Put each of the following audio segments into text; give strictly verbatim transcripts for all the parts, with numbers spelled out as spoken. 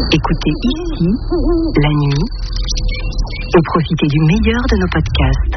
Écoutez ici, la nuit, et profitez du meilleur de nos podcasts.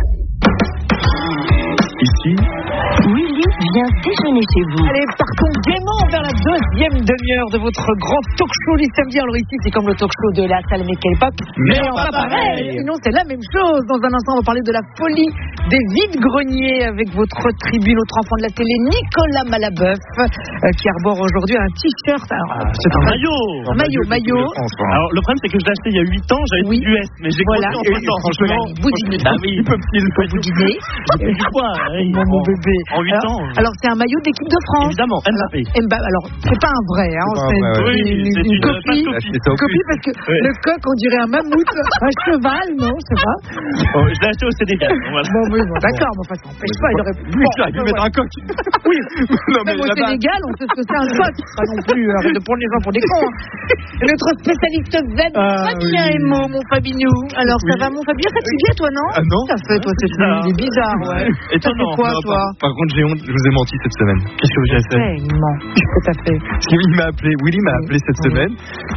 Ici, Willy vient déjeuner chez vous. Allez, partons gaiement vers la deuxième demi-heure de votre grand talk show du samedi. Alors ici, c'est comme le talk show de la salle Mais quelle époque, mais mais pas pas pareil. pareil. Sinon, c'est la même chose. Dans un instant, on va parler de la folie des vides-greniers avec votre tribune, notre enfant de la télé, Nicolas Malabeuf, euh, qui arbore aujourd'hui un t-shirt. Alors, ah, c'est un maillot. Un maillot, maillot. Alors, le problème, c'est que je l'ai acheté il y a huit ans, j'avais Oui. dit U S, mais j'ai Voilà. grossi en temps, franchement. Boudiner. Ah oui, il peut petit, il peut Vous dîner. J'ai pris du poids, hein, Mon, mon bébé. En huit alors, ans. alors, c'est un maillot d'équipe de France. Évidemment, Mbappé. Alors, Mbappé, alors, c'est pas un vrai, hein, C'est pas un c'est vrai, une, ouais. une, Oui, une, c'est une une copie. copie. Une copie parce que Ouais. le coq, on dirait un mammouth, un cheval, non, je sais pas. Oh, je l'ai acheté au Sénégal. Voilà. Bon, oui, bon, d'accord, mais enfin, ça n'empêche pas, il aurait pu. Lui, il aurait pu mettre un coq. Oui, Non, mais même au là-bas- Sénégal, on sait ce que c'est un coq. Pas non plus, arrête de prendre les gens pour des cons. Hein. Et notre spécialiste web, Ah, Fabien oui. Emo, mon Fabinou. Alors, ça Oui. va, mon Fabien, fatigué, toi, non? Ah non. Ça fait, toi, c'est bizarre. il est bizarre, ouais. Étonnant. Ça fait quoi, Non, toi? par, par contre, j'ai honte, je vous ai menti cette semaine. Qu'est-ce que j'ai fait? Ouais, il ment. Tout à fait. Parce que Willy m'a appelé, Willy m'a appelé cette Oui. semaine.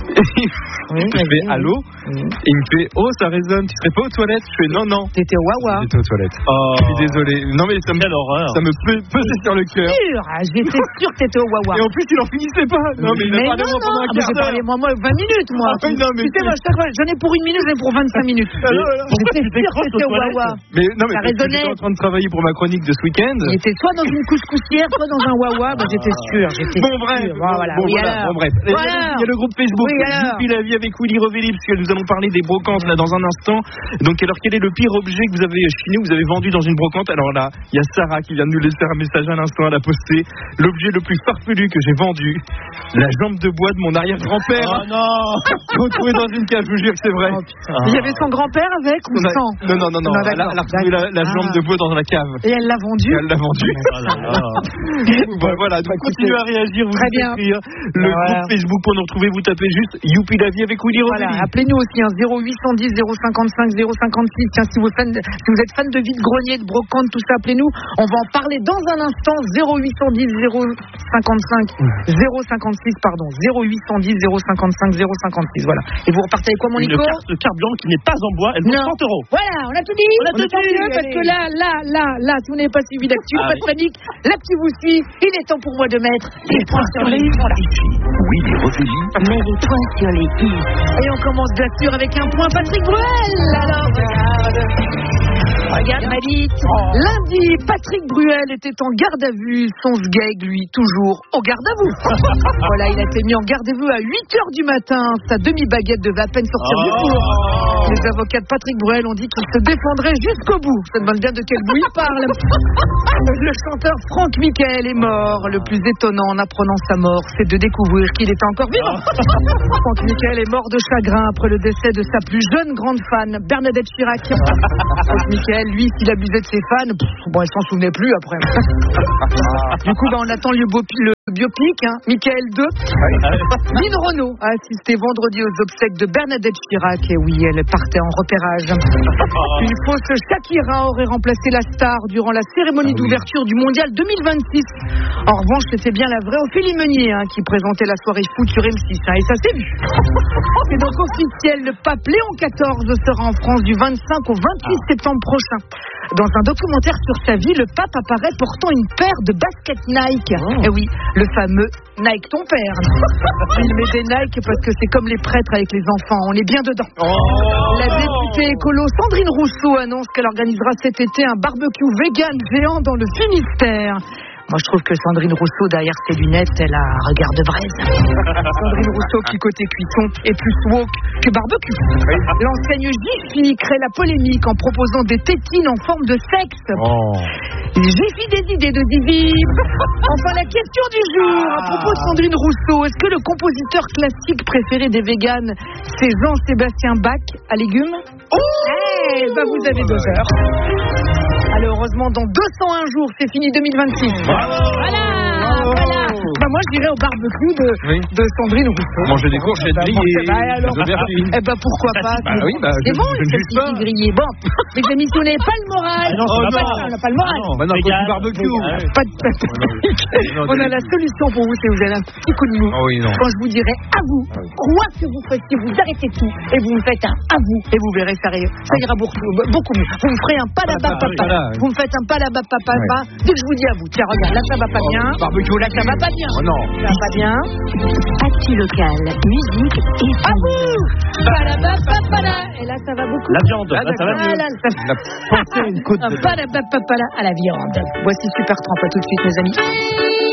Oui, je vas-y, fais oui. allô, Oui. et il me fait oh ça résonne, tu serais pas aux toilettes? Je fais non non. T'étais au Wawa. J'étais aux toilettes. Oh. Je suis désolé. Non mais ça me, Quelle horreur. ça me pe- pesait sur le cœur. Sûr, ah, j'étais sûre que t'étais au Wawa. Et en plus il en finissait pas. Non mais il a Mais parlé non, moi pendant non, un ah, mais quart j'ai d'heure. parlé moi, moi vingt minutes, moi. Ah oui, non, mais tu sais, c'est- moi, chaque fois, j'en ai pour une minute, j'en ai pour vingt-cinq minutes. Ah, non, non. J'étais Tu sûre que décroches t'étais au aux toilettes. Wawa. Mais non mais Ça parce que résonnait. j'étais en train de travailler pour ma chronique de ce week-end. Il était soit dans une couscoussière, soit dans un Wawa. Bah, j'étais sûre, j'étais Bon bref, sûre. Bon, voilà. bon, Oui, voilà, alors. bon, bref. Il y a- Voilà. Il y a le groupe Facebook Oui, alors. Youpi la vie avec Willy Revelli, parce que nous allons parler des brocantes là dans un instant. Donc alors quel est le pire objet que vous avez chiné, vous avez vendu dans une brocante? Alors là, il y a Sarah qui vient de nous laisser un message à l'instant, elle a posté l'objet le plus farfelu que j'ai vendu, la jambe de bois de mon arrière-grand-père. Oh non. Retrouvé dans une cave, je vous jure que c'est vrai. Oh, putain. Il y avait son grand-père avec ou On a- sans? Non non non non, Non, elle, a, d'accord, elle a retrouvé la, la d'accord. jambe Ah. de bois dans la cave. Et elle l'a vendu. Et elle l'a vendue. Oh là là. Bon, voilà, donc Écoutez. continuez à réagir, vous Très nous bien. écrire. Le Voilà. groupe Facebook pour nous retrouver, vous tapez juste Youpi la vie avec Willy Voilà, Revelli. appelez-nous aussi hein, zéro huit cent dix zéro cinquante-cinq zéro cinquante-six. Tiens, si vous, êtes fan de, si vous êtes fan de vide-grenier, de brocante, tout ça, appelez-nous. On va en parler dans un instant. zéro huit cent dix zéro cinquante-cinq zéro cinquante-six, pardon. zéro huit cent dix zéro cinquante-cinq zéro cinquante-six. Voilà. Et vous repartez avec quoi, mon Une Nico? carte carburant qui n'est pas en bois, elle vaut Non. cent euros. Voilà, on a tout dit. On a tout est tant dit, mieux, parce allez. que là, là, là, là, si vous n'avez pas suivi l'actu, Ah pas de oui. panique. L'actu vous suit. Il est temps pour moi de mettre les points sur les i. Voilà. Willy Revelli. Mets les points sur les i. Et on commence bien sûr avec un point Patrick Bruel. Alors regarde. Regarde ma bite. Lundi, Patrick Bruel était en garde à vue. Son sgeg, lui, toujours au garde à vous. Voilà, il a été mis en garde à vue à huit heures du matin. Sa demi-baguette devait à peine sortir du four. Les avocats de Patrick Bruel ont dit qu'il se défendrait jusqu'au bout. Ça demande bien de quel bout il parle. Le chanteur Franck Michael est mort. Le plus étonnant en apprenant sa mort, c'est de découvrir qu'il était encore vivant. Franck Michael est mort de chagrin après le décès de sa plus jeune grande fan, Bernadette Chirac. Franck Michael, lui, s'il abusait de ses fans, pff, bon, elle s'en souvenait plus après. Du coup, bah, on attend le, beau- le biopic, hein, Michael deux. Lynn Renaud a assisté vendredi aux obsèques de Bernadette Chirac. Et oui, elle partait en repérage. Une fausse Shakira aurait remplacé la star durant la cérémonie Ah oui. d'ouverture du Mondial deux mille vingt-six. En revanche, c'était bien la vraie Ophélie Meunier hein, qui présentait la soirée foot sur M six. Hein, et ça s'est vu. C'est donc officiel, le pape Léon quatorze sera en France du vingt-cinq au vingt-huit septembre prochain. Dans un documentaire sur sa vie, le pape apparaît portant une paire de baskets Nike. Et oui, le fameux Nike ton père. Il met des Nike parce que c'est comme les prêtres avec les enfants, on est bien dedans. La députée écolo Sandrine Rousseau annonce qu'elle organisera cet été un barbecue vegan géant dans le Finistère. Moi, je trouve que Sandrine Rousseau, derrière ses lunettes, elle a un regard de braise. Sandrine Rousseau, qui côté cuisson, est plus woke que barbecue. L'enseigne Jiffy crée la polémique en proposant des tétines en forme de sexe. Oh. Jiffy des idées de Zizi. Enfin, la question du jour, à propos de Sandrine Rousseau, est-ce que le compositeur classique préféré des véganes, c'est Jean-Sébastien Bach à légumes? Eh ben, vous avez deux heures. Alors, heureusement, dans deux cent un jours, c'est fini deux mille vingt-six. Voilà, voilà. Bah, moi, je dirais au barbecue de, Oui. de Sandrine Rousseau. Manger des courgettes Bah, grillées, bon, bah, alors, des aubergines. eh ben, pourquoi pas. Bah oui, bah, c'est je- bon, je ne une juge pas. salsiccie grillée. Bon, mais l'émission n'est pas le moral. Ah non, on ça n'a va pas, pas. on n'a pas le moral. Ah non. Bah non, Vegan. du barbecue. Ouais. Pas de panique. On a la solution pour vous si vous avez un petit coup de mou. Ah oui, non. Quand je vous dirai à vous, quoi que vous fassiez, vous arrêtez tout et vous me faites un à vous et vous verrez, ça ira, ça ira beaucoup, beaucoup mieux. Vous me ferez un pas là-bas, Ah, oui, papa. voilà. Vous me faites un pas là-bas, papa. Dès que je vous dis à vous, tiens, regarde, là ça va pas Oh, bien. barbecue. Là ça va pas bien. Oh non. Ça va pas bien. Actu locale, musique et À vous. Palaba, papala. Et là ça va beaucoup. La viande, Ah, là, ça va d'accord. mieux. Ah, là, ça- Il a pensé à une côte Un de... palaba, papala à la viande. Voici Super trente, à tout de suite, mes amis.